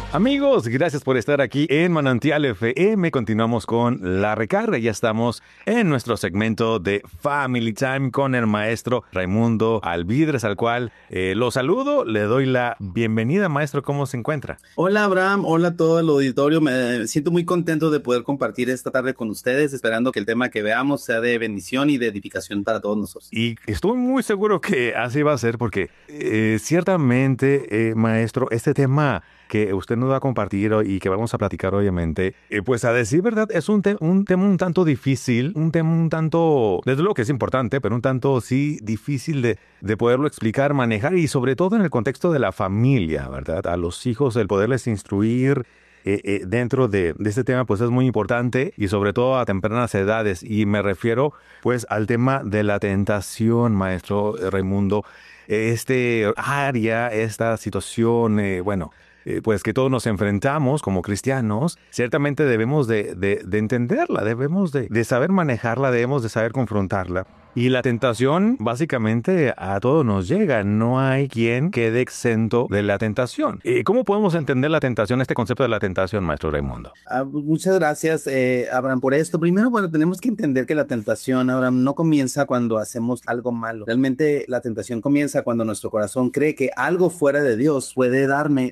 Amigos, gracias por estar aquí en Manantial FM. Continuamos con La Recarga. Ya estamos en nuestro segmento de Family Time con el maestro Raimundo Alvidres, al cual lo saludo. Le doy la bienvenida, maestro. ¿Cómo se encuentra? Hola Abraham, hola a todo el auditorio. Me siento muy contento de poder compartir esta tarde con ustedes, esperando que el tema que veamos sea de bendición y de edificación para todos nosotros. Y estoy muy seguro que así va a ser porque ciertamente, maestro, este tema que usted nos va a compartir y que vamos a platicar obviamente, pues a decir verdad es un tema un tanto difícil, un tema un tanto, desde luego que es importante, pero un tanto sí difícil de poderlo explicar, manejar y sobre todo en el contexto de la familia, ¿verdad? A los hijos el poderles instruir dentro de este tema pues es muy importante y sobre todo a tempranas edades, y me refiero pues al tema de la tentación, maestro Raimundo, este área, esta situación, pues que todos nos enfrentamos como cristianos. Ciertamente debemos de entenderla, debemos de saber manejarla, debemos de saber confrontarla. Y la tentación básicamente a todos nos llega, no hay quien quede exento de la tentación. ¿Cómo podemos entender la tentación, este concepto de la tentación, maestro Raimundo? Muchas gracias, Abraham, por esto. Primero, bueno, tenemos que entender que la tentación, Abraham, no comienza cuando hacemos algo malo. Realmente la tentación comienza cuando nuestro corazón cree que algo fuera de Dios puede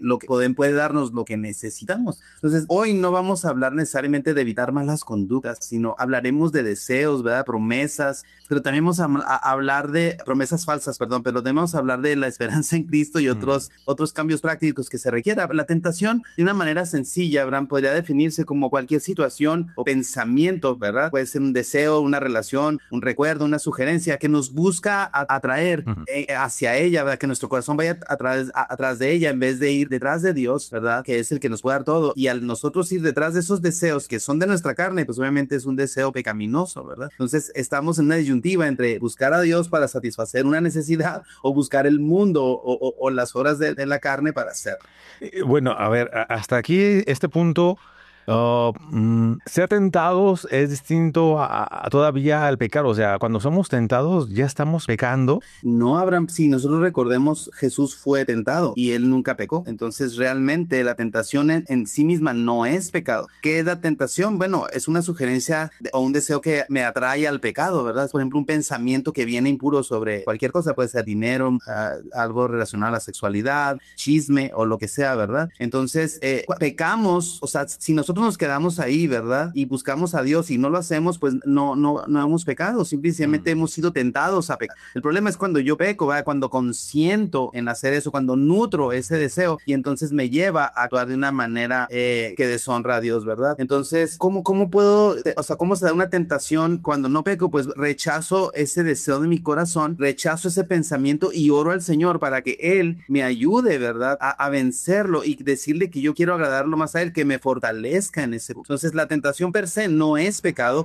darnos lo que necesitamos. Entonces, hoy no vamos a hablar necesariamente de evitar malas conductas, sino hablaremos de deseos, ¿verdad? Promesas, pero también vamos a hablar de promesas falsas, perdón, pero debemos hablar de la esperanza en Cristo y otros cambios prácticos que se requiera. La tentación, de una manera sencilla, Abraham, podría definirse como cualquier situación o pensamiento, ¿verdad? Puede ser un deseo, una relación, un recuerdo, una sugerencia que nos busca atraer hacia ella, ¿verdad? Que nuestro corazón vaya atrás de ella en vez de ir detrás de Dios, ¿verdad? Que es el que nos puede dar todo. Y al nosotros ir detrás de esos deseos que son de nuestra carne, pues obviamente es un deseo pecaminoso, ¿verdad? Entonces estamos en una disyuntiva entre buscar a Dios para satisfacer una necesidad o buscar el mundo o las horas de la carne para hacer. Bueno, a ver, hasta aquí este punto. Ser tentados es distinto a todavía al pecar. O sea, cuando somos tentados ya estamos pecando. No, Abraham, si nosotros recordemos, Jesús fue tentado y él nunca pecó. Entonces, realmente la tentación en sí misma no es pecado. ¿Qué es la tentación? Bueno, es una sugerencia o un deseo que me atrae al pecado, ¿verdad? Por ejemplo, un pensamiento que viene impuro sobre cualquier cosa, puede ser dinero, algo relacionado a la sexualidad, chisme o lo que sea, ¿verdad? Entonces, pecamos, o sea, si nosotros nos quedamos ahí, ¿verdad? Y buscamos a Dios y no lo hacemos, pues no hemos pecado, simplemente hemos sido tentados a pecar. El problema es cuando yo peco, ¿verdad? Cuando consiento en hacer eso, cuando nutro ese deseo y entonces me lleva a actuar de una manera que deshonra a Dios, ¿verdad? Entonces, ¿cómo puedo, o sea, cómo se da una tentación cuando no peco? Pues rechazo ese deseo de mi corazón, rechazo ese pensamiento y oro al Señor para que Él me ayude, ¿verdad? A vencerlo y decirle que yo quiero agradarlo más a Él, que me fortalezca en ese punto. Entonces, la tentación per se no es pecado,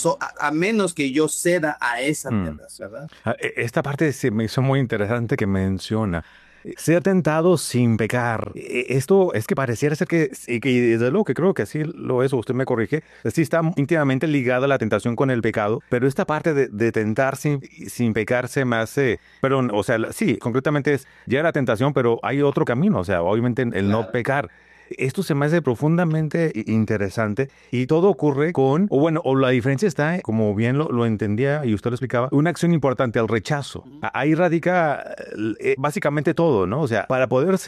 a menos que yo ceda a esa tentación, ¿verdad? Esta parte se me hizo muy interesante que menciona. Ser tentado sin pecar. Esto es que pareciera ser que, sí, que desde luego que creo que sí lo es, o usted me corrige, sí está íntimamente ligada la tentación con el pecado, pero esta parte de tentar sin pecar se me hace, perdón, o sea, sí, concretamente es ya la tentación, pero hay otro camino, o sea, obviamente el no pecar. Esto se me hace profundamente interesante y todo ocurre o la diferencia está, como bien lo entendía y usted lo explicaba, una acción importante, el rechazo. Ahí radica básicamente todo, ¿no? O sea, para poder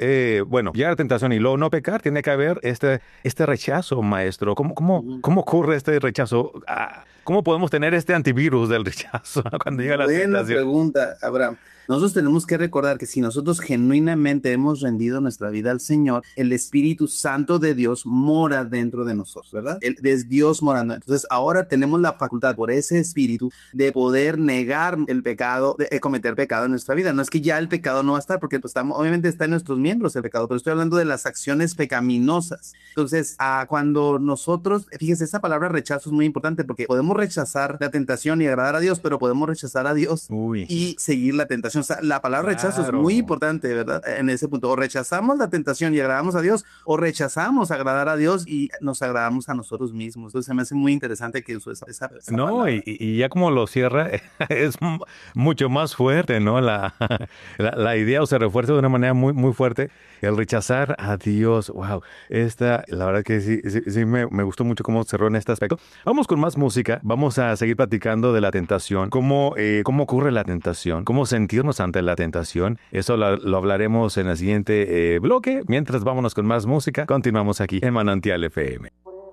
llegar a la tentación y luego no pecar, tiene que haber este rechazo, maestro. ¿Cómo ocurre este rechazo? ¿Cómo podemos tener este antivirus del rechazo cuando llega la Buena tentación? pregunta, Abraham. Nosotros tenemos que recordar que si nosotros genuinamente hemos rendido nuestra vida al Señor, el Espíritu Santo de Dios mora dentro de nosotros, ¿verdad? Es Dios morando. Entonces ahora tenemos la facultad por ese Espíritu de poder negar el pecado, de cometer pecado en nuestra vida. No es que ya el pecado no va a estar, porque pues, obviamente está en nuestros miembros el pecado, pero estoy hablando de las acciones pecaminosas. Entonces, cuando nosotros, fíjese, esa palabra rechazo es muy importante porque podemos rechazar la tentación y agradar a Dios, pero podemos rechazar a Dios Uy. y seguir la tentación. tentación. O sea, la palabra rechazo es Claro. muy importante, ¿verdad? En ese punto, o rechazamos la tentación y agradamos a Dios, o rechazamos agradar a Dios y nos agradamos a nosotros mismos. Entonces se me hace muy interesante que usó esa No, palabra. y ya como lo cierra, es mucho más fuerte, ¿no? La idea o se refuerza de una manera muy, muy fuerte. El rechazar a Dios, wow. La verdad que sí me gustó mucho cómo cerró en este aspecto. Vamos con más música, vamos a seguir platicando de la tentación, cómo ocurre la tentación, cómo sentirnos ante la tentación. Eso lo hablaremos en el siguiente bloque. Mientras vámonos con más música, continuamos aquí en Manantial FM.